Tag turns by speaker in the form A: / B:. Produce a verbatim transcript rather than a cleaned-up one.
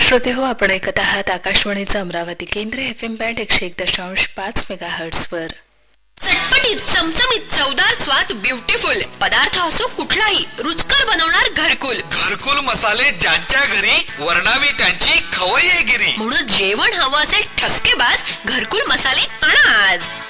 A: श्रोते हो, आपण ऐकत आहात आकाशवाणीचं अमरावती केंद्र एफ एम बँड एकशे एक दशांश पाच मेगा हर्ट्स वर.
B: चटपटीत चमचमीत चवदार स्वाद ब्युटिफुल पदार्थ असो कुठलाही रुचकर बनवणार घरकुल.
C: घरकुल मसाले ज्यांच्या घरी वर्णावी त्यांची खवय्येगिरी.
B: म्हणून जेवण हवं असेल ठसकेबाज घरकुल मसाले आणा आज.